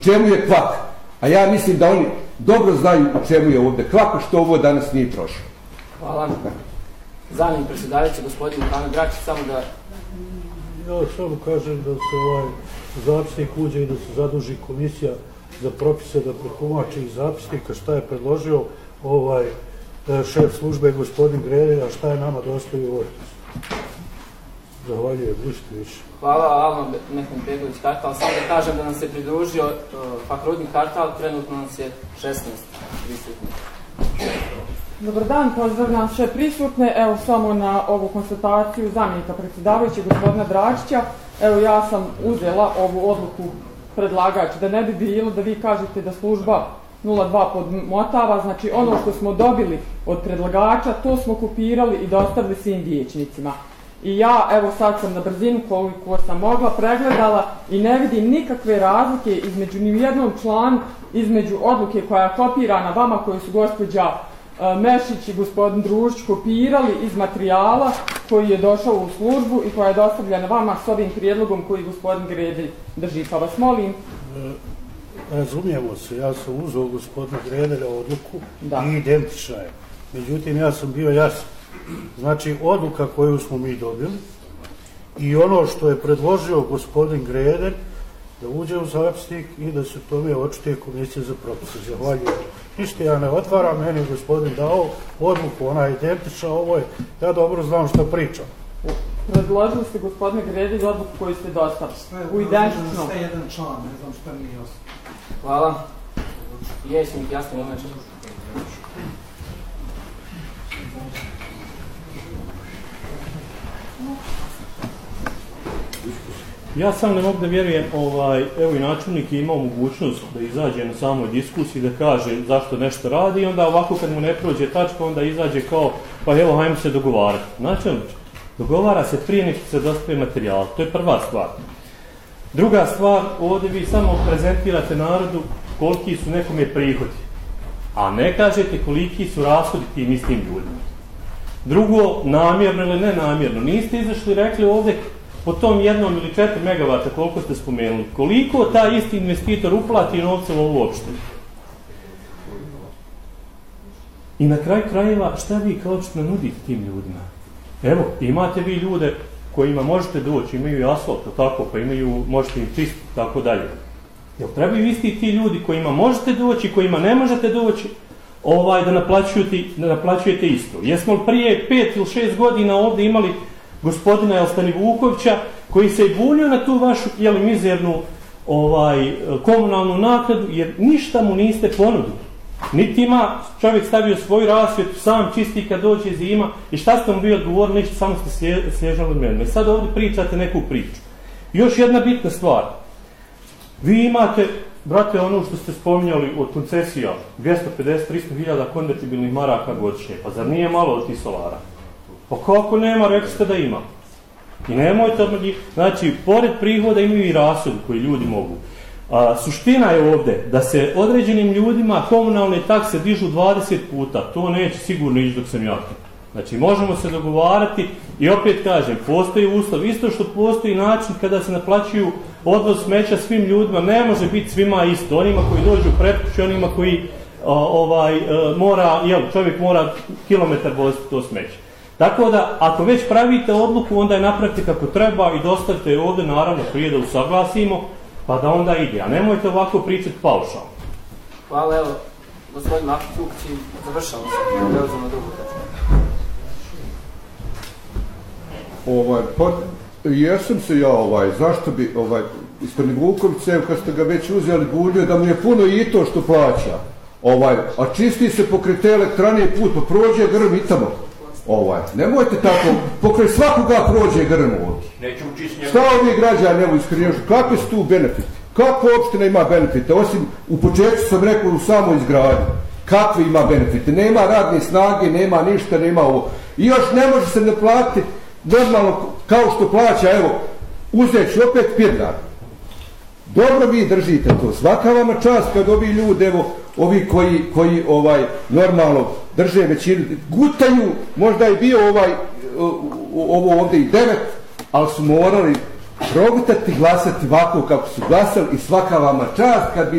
čemu je kvaka. A ja mislim da oni dobro znaju u čemu je ovdje kvaka, što ovo danas nije prošlo. Hvala. Zamjenik predsjedavajući, gospodin Mihajlo Gračić, samo da... Ja samo kažem da se zapisnik uđe i da se zaduži komisija za propise da pretumači iz zapisnika šta je predložio šef službe gospodin Grede, a šta je nama dostavio ovdje. Zahvaljujem, ništa više. Hvala Alma Mehmedbegović Kartal. Samo da kažem da nam se pridružio Fahrudin Kartal, trenutno nas je 16 prisutnih. Dobar dan, pozdravljam sve prisutne. Evo samo na ovu konstataciju zamjenika predsjedavajućeg gospodina Dračića. Evo ja sam uzela ovu odluku predlagač, da ne bi bilo da vi kažete da služba 02 podmotava, znači ono što smo dobili od predlagača, to smo kopirali i dostavili svim vijećnicima. I ja, evo sad sam na brzinu koliko sam mogla pregledala i ne vidim nikakve razlike između ni jednom članu, između odluke koja je kopirana vama, koju su gospođa Mešić i gospodin Družić kopirali iz materijala koji je došao u službu i koja je dostavljena vama s ovim prijedlogom koji gospodin Gredelj drži. Pa vas molim. Razumijemo se, ja sam uzeo gospodina Gredelja odluku i identična je. Međutim, ja sam bio jasan. Znači, odluka koju smo mi dobili i ono što je predložio gospodin Gredelj da uđe u zapisnik i da se tome očituje komisija za propise. Zahvaljujem. Ništa ja ne otvaram, meni je gospodin dao odluku, ona je identična, ovo je, ja dobro znam što pričam. Predložili ste gospodine Gredelj odluku koju ste dostavili. U identičnom. Sve jedan član, ne znam šta mi je ostalo. Hvala. Vijećnik Jasmin Umečić. Ja sam ne mogu da vjerujem, evo i načelnik je imao mogućnost da izađe na samoj diskusiji, da kaže zašto nešto radi i onda ovako kad mu ne prođe tačka, onda izađe kao, pa evo, hajmo se dogovarati. Načelnik, dogovara se prije nego se dostaje materijal, to je prva stvar. Druga stvar, ovdje vi samo prezentirate narodu koliki su nekome prihodi, a ne kažete koliki su rashodi tim istim ljudima. Drugo, namjerno ili nenamjerno, niste izašli rekli ovdje po tom 1 ili 4 megavata koliko ste spomenuli, koliko taj isti investitor uplati novce u ovu opštinu. I na kraju krajeva, šta vi kao opština nudite tim ljudima? Evo, imate vi ljude kojima možete doći, imaju i asfalt, tako, pa imaju, možete im čistiti, tako dalje. Jel trebaju isti ti ljudi kojima možete doći, kojima ne možete doći, da naplaćujete isto? Jesmo li prije 5 ili 6 godina ovdje imali gospodina Elstani Vukovića, koji se je bunio na tu vašu mizernu komunalnu naknadu, jer ništa mu niste ponudili. Niti ima čovjek stavio svoju rasvjetu, sam čisti kad dođe zima, i šta ste mu bio odgovorili, ništa, samo ste slježali od mene. Sad ovdje pričate neku priču. Još jedna bitna stvar. Vi imate, brate, ono što ste spominjali od koncesija, 250-300 hiljada konvertibilnih maraka godišnje. Pa zar nije malo od tih solara? Pa kako nema, rekli ste da ima. I nemojte odmah, znači, pored prihoda imaju i rashodi koji ljudi mogu. Suština je ovdje da se određenim ljudima komunalne takse dižu 20 puta. To neće sigurno ići dok sam ja tu. Znači, možemo se dogovarati i opet kažem, postoji uslov. Isto što postoji način kada se naplaćuju odvoz smeća svim ljudima, ne može biti svima isto. Onima koji dođu pred kuću, onima koji čovjek mora kilometar voziti to smeće. Tako da, ako već pravite odluku, onda je napravite kako treba i dostavite ovdje, naravno, prije da usaglasimo, pa da onda ide. A nemojte ovako pričati paušalno. Hvala, evo, gospodin Mahmut Vukić, završamo se, preuzemo drugu tačku. Jesam se ja, zašto bi, gospodin Vuković, evo kad ste ga već uzeli, bunio da mu je puno i to što plaća. A čisti se pokraj te elektrane put, pa prođe grm i tamo. Nemojte tako, pokraj svakoga prođe grm ovdje. Šta ovi građani evo iskrenjužu, kakve su tu benefite? Kakva opština ima benefite? Osim, u početku sam rekao u samoj izgradnji. Kakve ima benefite? Nema radne snage, nema ništa, nema ovo. I još ne može se ne platiti normalno kao što plaća, evo, uzet ću opet Pirnar. Dobro vi držite to, svaka vama čast kad ovi ljudi, evo, ovi koji normalno drže većinu, gutaju, možda je bio ovo ovdje i 9, ali su morali progutati, glasati ovako kako su glasali i svaka vama čast kad bi